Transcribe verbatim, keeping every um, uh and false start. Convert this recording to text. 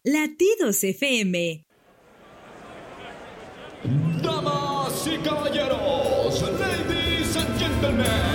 Latidos F M. Damas y caballeros, ladies and gentlemen,